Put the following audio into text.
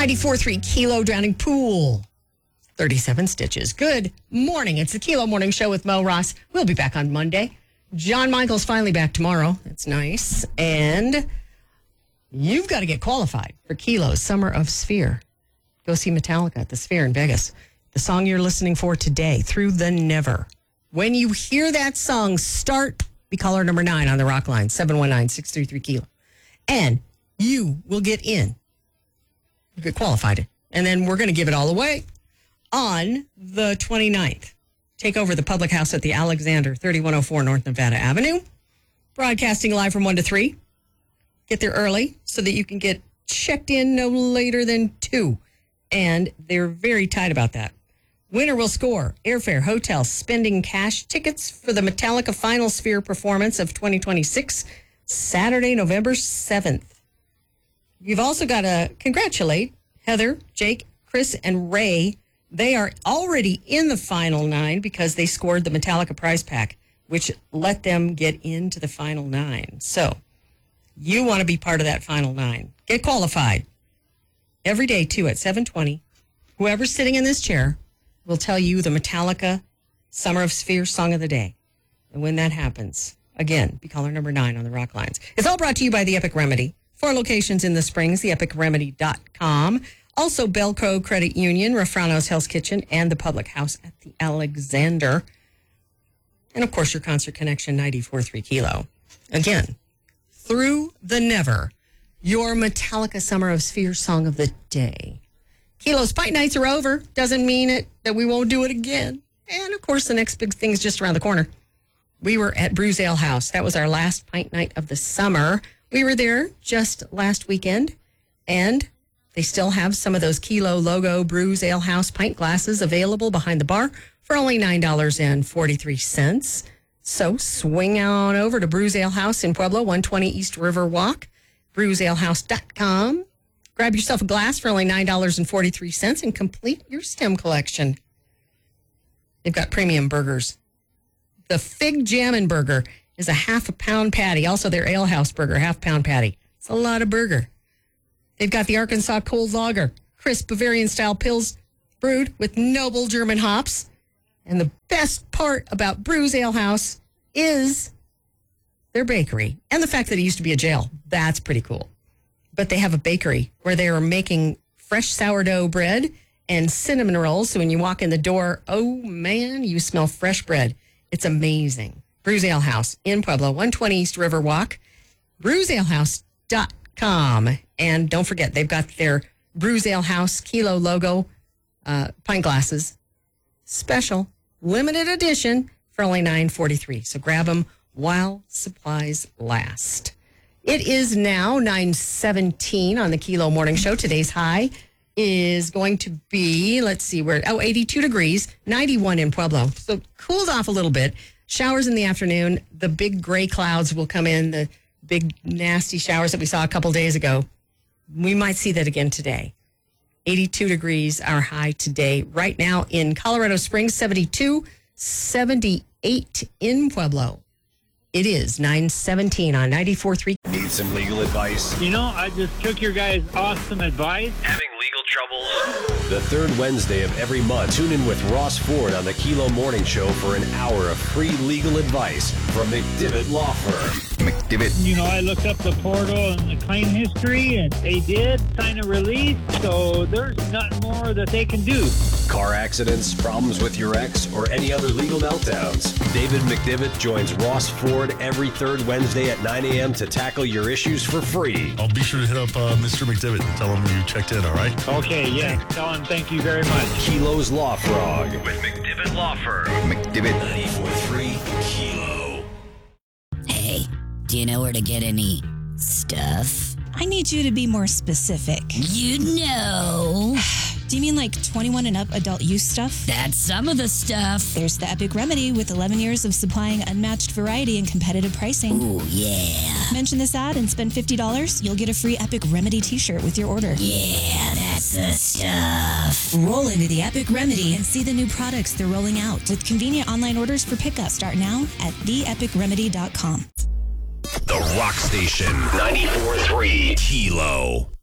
94.3 Kilo Drowning Pool. 37 stitches. Good morning. It's the Kilo Morning Show with Mo Ross. We'll be back on Monday. John Michael's finally back tomorrow. That's nice. And you've got to get qualified for Kilo's Summer of Sphere. Go see Metallica at the Sphere in Vegas. The song you're listening for today, Through the Never. When you hear that song start, be caller number 9 on the Rock line, 719-633-KILO. And you will get in. You get qualified. And then we're going to give it all away on the 29th. Take over the public house at the Alexander, 3104 North Nevada Avenue. Broadcasting live from 1 to 3. Get there early so that you can get checked in no later than 2. And they're very tight about that. Winner will score airfare, hotel, spending cash, tickets for the Metallica Final Sphere performance of 2026, Saturday, November 7th. You've also got to congratulate Heather, Jake, Chris, and Ray. They are already in the final 9 because they scored the Metallica prize pack, which let them get into the final 9. So you want to be part of that final 9. Get qualified. Every day, too, at 7:20. Whoever's sitting in this chair will tell you the Metallica Summer of Sphere Song of the Day. And when that happens, again, be caller number 9 on the Rock Lines. It's all brought to you by the Epic Remedy. 4 locations in the Springs, theepicremedy.com. Also, Belco Credit Union, Rafrano's Hell's Kitchen, and the Public House at the Alexander. And, of course, your Concert Connection, 94.3 Kilo. Again, Through the Never, your Metallica Summer of Sphere Song of the Day. Kilo's Pint Nights are over. Doesn't mean it that we won't do it again. And, of course, the next big thing is just around the corner. We were at Brews Ale House. That was our last pint night of the summer. We were there just last weekend, and they still have some of those Kilo logo Brews Ale House pint glasses available behind the bar for only $9.43. So swing on over to Brews Ale House in Pueblo, 120 East River Walk, brewsalehouse.com. Grab yourself a glass for only $9.43 and complete your stem collection. They've got premium burgers. The Fig Jammin' Burger is a half-a-pound patty. Also, their Ale House Burger, half-pound patty. It's a lot of burger. They've got the Arkansas Cold Lager, crisp Bavarian-style pills brewed with noble German hops. And the best part about Brews Ale House is their bakery and the fact that it used to be a jail. That's pretty cool. But they have a bakery where they are making fresh sourdough bread and cinnamon rolls. So when you walk in the door, oh, man, you smell fresh bread. It's amazing. Brews Ale House in Pueblo, 120 East River Walk, brewsalehouse.com. And don't forget, they've got their Brews Ale House Kilo logo pint glasses. Special, limited edition for only $9.43. So grab them while supplies last. It is now 9:17 on the Kilo Morning Show. Today's high is going to be, 82 degrees, 91 in Pueblo. So cooled off a little bit. Showers in the afternoon. The big gray clouds will come in, the big nasty showers that we saw a couple days ago. We might see that again today. 82 degrees, our high today. Right now in Colorado Springs, 72, 78 in Pueblo. It is 9:17 on 94.3. Need some legal advice? You know, I just took your guys' awesome advice. Having legal troubles? The third Wednesday of every month, tune in with Ross Ford on the Kilo Morning Show for an hour of free legal advice from McDivitt Law Firm. McDivitt. You know, I looked up the portal and the claim history, and they did sign a release, so there's nothing more that they can do. Car accidents, problems with your ex, or any other legal meltdowns. David McDivitt joins Ross Ford every third Wednesday at 9 a.m. to tackle your issues for free. I'll be sure to hit up Mr. McDivitt and tell him you checked in, all right? Okay, yeah. Tell him thank you very much. Kilo's Law Frog with McDivitt Law Firm. McDivitt 94.3 Kilo. Hey, do you know where to get any stuff? I need you to be more specific. You know. Do you mean like 21 and up adult use stuff? That's some of the stuff. There's the Epic Remedy with 11 years of supplying unmatched variety and competitive pricing. Ooh, yeah. Mention this ad and spend $50. You'll get a free Epic Remedy t-shirt with your order. Yeah, that's the stuff. Roll into the Epic Remedy and see the new products they're rolling out with convenient online orders for pickup. Start now at theepicremedy.com. The Rock Station 94.3 Kilo.